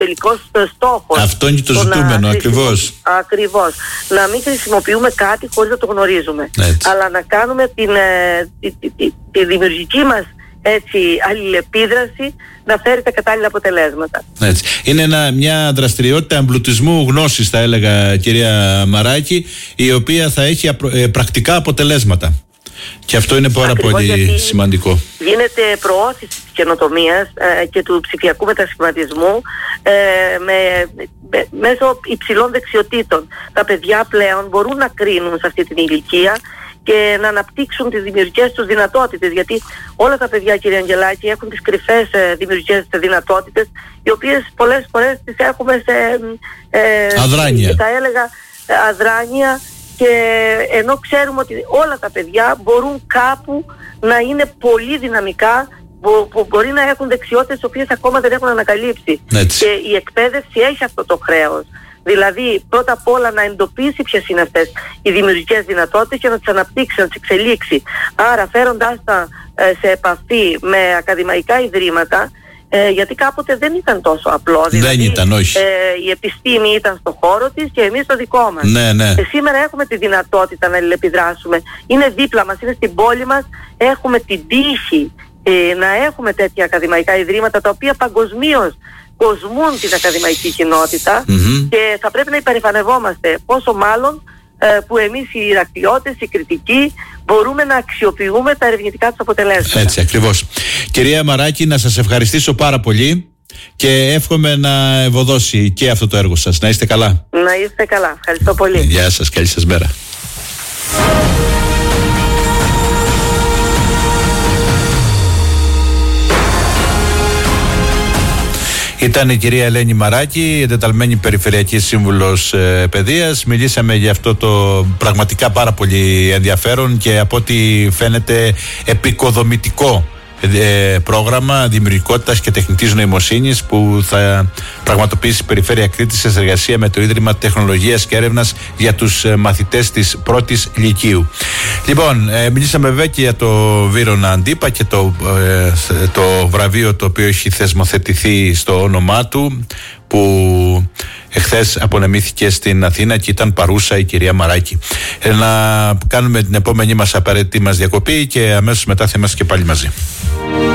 τελικός στόχος. Αυτό είναι το ζητούμενο, ακριβώς. Ακριβώς. Να μην χρησιμοποιούμε κάτι χωρίς να το γνωρίζουμε. Έτσι. Αλλά να κάνουμε τη δημιουργική μας αλληλεπίδραση να φέρει τα κατάλληλα αποτελέσματα. Έτσι. Είναι μια δραστηριότητα εμπλουτισμού γνώσης, θα έλεγα, κυρία Μαράκη, η οποία θα έχει πρακτικά αποτελέσματα. Και αυτό είναι πάρα πολύ σημαντικό. Γίνεται προώθηση της καινοτομίας και του ψηφιακού μετασχηματισμού μέσω υψηλών δεξιοτήτων. Τα παιδιά πλέον μπορούν να κρίνουν σε αυτή την ηλικία και να αναπτύξουν τις δημιουργικές τους δυνατότητες, γιατί όλα τα παιδιά, κύριε Αγγελάκη, έχουν τις κρυφές δημιουργικές δυνατότητες, οι οποίες πολλές φορές τις έχουμε σε αδράνεια. Θα έλεγα αδράνεια, και ενώ ξέρουμε ότι όλα τα παιδιά μπορούν κάπου να είναι πολύ δυναμικά, που μπορεί να έχουν δεξιότητες τις οποίες ακόμα δεν έχουν ανακαλύψει. Έτσι. Και η εκπαίδευση έχει αυτό το χρέος. Δηλαδή, πρώτα απ' όλα να εντοπίσει ποιες είναι αυτές οι δημιουργικές δυνατότητες και να τις αναπτύξει, να τις εξελίξει. Άρα, φέροντάς τα σε επαφή με ακαδημαϊκά ιδρύματα, γιατί κάποτε δεν ήταν τόσο απλό. Δηλαδή, δεν ήταν, όχι. Η επιστήμη ήταν στο χώρο της και εμείς στο δικό μας. Ναι, ναι. Και σήμερα έχουμε τη δυνατότητα να αλληλεπιδράσουμε. Είναι δίπλα μας, είναι στην πόλη μας. Έχουμε την τύχη να έχουμε τέτοια ακαδημαϊκά ιδρύματα, τα οποία παγκοσμίως κοσμούν την ακαδημαϊκή κοινότητα, και θα πρέπει να υπερηφανευόμαστε, πόσο μάλλον που εμείς οι Ηρακλειώτες, οι Κρητικοί, μπορούμε να αξιοποιούμε τα ερευνητικά τους αποτελέσματα. Έτσι ακριβώς. Κυρία Μαράκη, να σας ευχαριστήσω πάρα πολύ και εύχομαι να ευωδώσει και αυτό το έργο σας. Να είστε καλά. Να είστε καλά. Ευχαριστώ πολύ. Γεια σας. Καλή σας μέρα. Ήταν η κυρία Ελένη Μαράκη, εντεταλμένη Περιφερειακή Σύμβουλος Παιδείας. Μιλήσαμε για αυτό το πραγματικά πάρα πολύ ενδιαφέρον και από ό,τι φαίνεται επικοδομητικό πρόγραμμα δημιουργικότητας και τεχνητής νοημοσύνης που θα πραγματοποιήσει η Περιφέρεια Κρήτης σε συνεργασία με το Ίδρυμα Τεχνολογίας και Έρευνας για τους μαθητές της πρώτης λυκείου. Λοιπόν, μιλήσαμε βέβαια και για το Βύρωνα Αντίπα και το βραβείο το οποίο έχει θεσμοθετηθεί στο όνομά του, που εχθές απονεμήθηκε στην Αθήνα και ήταν παρούσα η κυρία Μαράκη. Να κάνουμε την επόμενη μας απαραίτητη μας διακοπή και αμέσως μετά θα είμαστε και πάλι μαζί.